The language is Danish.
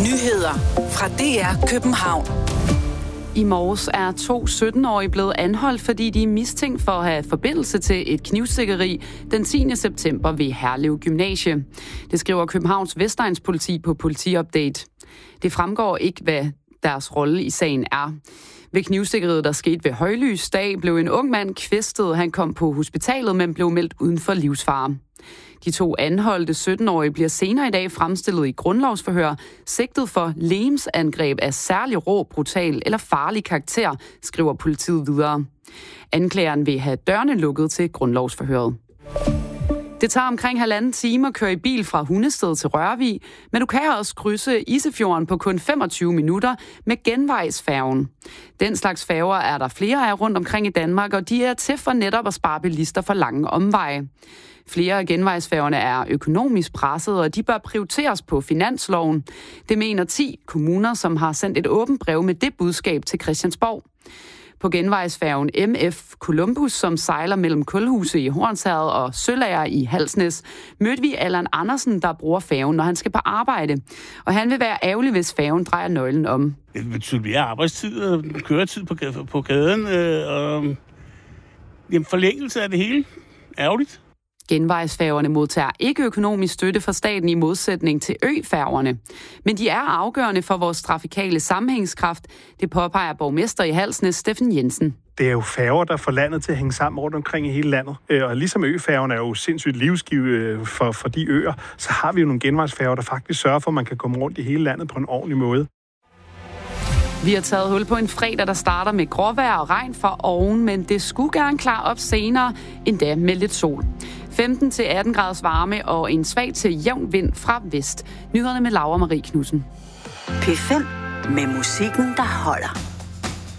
Nyheder fra DR København. I morges er 2 17-årige blevet anholdt, fordi de er mistænkt for at have forbindelse til et knivstikkeri den 10. september ved Herlev Gymnasie. Det skriver Københavns Vestegns politi på Politiupdate. Det fremgår ikke, hvad deres rolle i sagen er. Ved knivstikkeriet, der skete ved højlys dag, blev en ung mand kvæstet. Han kom på hospitalet, men blev meldt uden for livsfare. De 2 anholdte 17-årige bliver senere i dag fremstillet i grundlovsforhør, sigtet for legemsangreb af særlig rå, brutal eller farlig karakter, skriver politiet videre. Anklageren vil have dørene lukket til grundlovsforhøret. Det tager omkring 1,5 time at køre i bil fra Hundested til Rørvig, men du kan også krydse Isefjorden på kun 25 minutter med genvejsfærgen. Den slags færger er der flere af rundt omkring i Danmark, og de er til for netop at spare bilister for lange omveje. Flere af genvejsfærgerne er økonomisk presset, og de bør prioriteres på finansloven. Det mener 10 kommuner, som har sendt et åbent brev med det budskab til Christiansborg. På genvejsfærgen MF Columbus, som sejler mellem Kulhuse i Hornsherred og Sølager i Halsnæs, mødte vi Allan Andersen, der bruger færgen, når han skal på arbejde. Og han vil være ærgerlig, hvis færgen drejer nøglen om. Det betyder mere arbejdstid og køretid på gaden, og forlængelse af det hele. Ærgerligt. Genvejsfærgerne modtager ikke økonomisk støtte fra staten i modsætning til øfærgerne. Men de er afgørende for vores trafikale sammenhængskraft. Det påpeger borgmester i Halsnæs, Steffen Jensen. Det er jo færger, der får landet til at hænge sammen rundt omkring i hele landet. Og ligesom øfærgerne er jo sindssygt livsgivet for de øer, så har vi jo nogle genvejsfærger, der faktisk sørger for, at man kan komme rundt i hele landet på en ordentlig måde. Vi har taget hul på en fredag, der starter med gråvejr og regn fra oven, men det skulle gerne klare op senere, endda med lidt sol. 15-18 graders varme og en svag til jævn vind fra vest. Nyhederne med Laura Marie Knudsen. P5 med musikken, der holder.